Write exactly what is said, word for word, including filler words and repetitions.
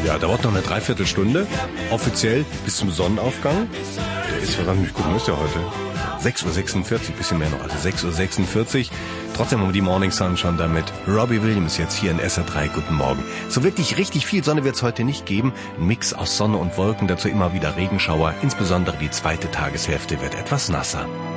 Ja, dauert noch eine Dreiviertelstunde. Offiziell bis zum Sonnenaufgang. Der ist verdammt nicht gut, ist ja heute. sechs Uhr sechsundvierzig, bisschen mehr noch, also sechs Uhr sechsundvierzig. Trotzdem haben wir die Morning Sun schon damit. Robbie Williams jetzt hier in S R drei. Guten Morgen. So wirklich richtig viel Sonne wird es heute nicht geben. Ein Mix aus Sonne und Wolken, dazu immer wieder Regenschauer. Insbesondere die zweite Tageshälfte wird etwas nasser.